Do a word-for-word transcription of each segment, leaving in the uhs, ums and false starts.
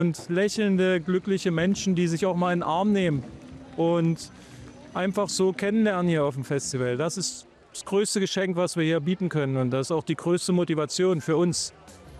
Und lächelnde, glückliche Menschen, die sich auch mal in den Arm nehmen und einfach so kennenlernen hier auf dem Festival. Das ist das größte Geschenk, was wir hier bieten können, und das ist auch die größte Motivation für uns.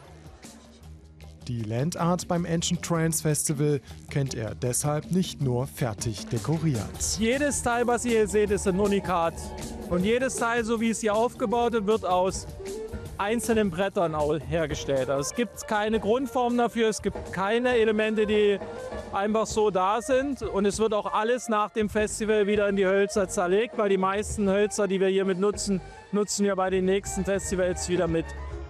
Die Landart beim Ancient Trance Festival kennt er deshalb nicht nur fertig dekoriert. Jedes Teil, was ihr hier seht, ist ein Unikat. Und jedes Teil, so wie es hier aufgebaut wird, wird aus einzelnen Brettern hergestellt. Also es gibt keine Grundform dafür, es gibt keine Elemente, die einfach so da sind. Und es wird auch alles nach dem Festival wieder in die Hölzer zerlegt, weil die meisten Hölzer, die wir hiermit nutzen, nutzen wir bei den nächsten Festivals wieder mit.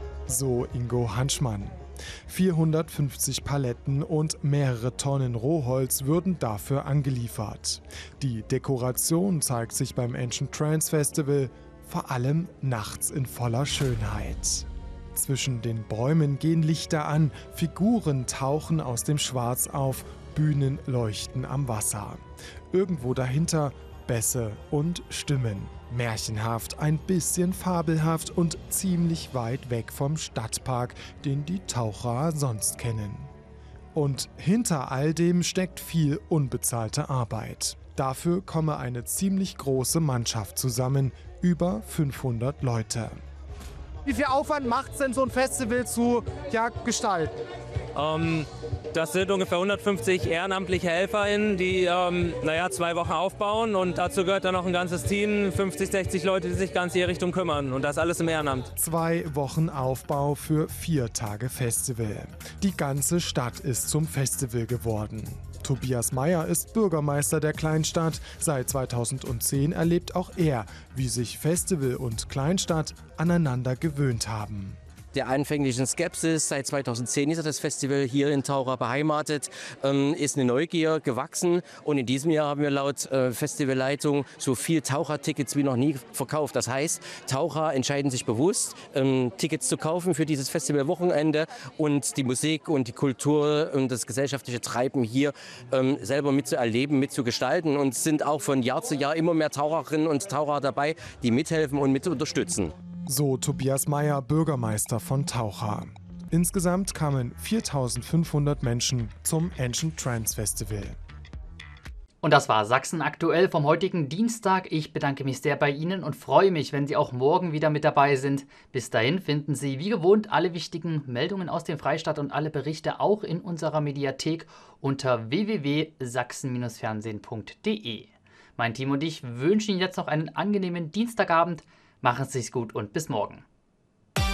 So Ingo Hanschmann. vierhundertfünfzig Paletten und mehrere Tonnen Rohholz würden dafür angeliefert. Die Dekoration zeigt sich beim Ancient Trance Festival vor allem nachts in voller Schönheit. Zwischen den Bäumen gehen Lichter an, Figuren tauchen aus dem Schwarz auf, Bühnen leuchten am Wasser. Irgendwo dahinter Bässe und Stimmen. Märchenhaft, ein bisschen fabelhaft und ziemlich weit weg vom Stadtpark, den die Taucher sonst kennen. Und hinter all dem steckt viel unbezahlte Arbeit. Dafür komme eine ziemlich große Mannschaft zusammen, über fünfhundert Leute. Wie viel Aufwand macht es denn, so ein Festival zu ja, gestalten? Ähm, das sind ungefähr hundertfünfzig ehrenamtliche HelferInnen, die ähm, naja, zwei Wochen aufbauen, und dazu gehört dann noch ein ganzes Team, fünfzig, sechzig Leute, die sich ganz in die Richtung kümmern, und das alles im Ehrenamt. Zwei Wochen Aufbau für vier Tage Festival. Die ganze Stadt ist zum Festival geworden. Tobias Meyer ist Bürgermeister der Kleinstadt. Seit zweitausendzehn erlebt auch er, wie sich Festival und Kleinstadt aneinander gewöhnt haben. Der anfänglichen Skepsis, seit zweitausendzehn ist das Festival hier in Taucher beheimatet, ähm, ist eine Neugier gewachsen, und in diesem Jahr haben wir laut äh, Festivalleitung so viel Tauchertickets wie noch nie verkauft. Das heißt, Taucher entscheiden sich bewusst, ähm, Tickets zu kaufen für dieses Festivalwochenende und die Musik und die Kultur und das gesellschaftliche Treiben hier ähm, selber mitzuerleben, mitzugestalten, und sind auch von Jahr zu Jahr immer mehr Taucherinnen und Taucher dabei, die mithelfen und mit unterstützen. So Tobias Meyer, Bürgermeister von Taucher. Insgesamt kamen viertausendfünfhundert Menschen zum Ancient Trance Festival. Und das war Sachsen aktuell vom heutigen Dienstag. Ich bedanke mich sehr bei Ihnen und freue mich, wenn Sie auch morgen wieder mit dabei sind. Bis dahin finden Sie wie gewohnt alle wichtigen Meldungen aus dem Freistaat und alle Berichte auch in unserer Mediathek unter w w w punkt sachsen Bindestrich fernsehen punkt d e. Mein Team und ich wünschen Ihnen jetzt noch einen angenehmen Dienstagabend. Machen Sie es gut und bis morgen.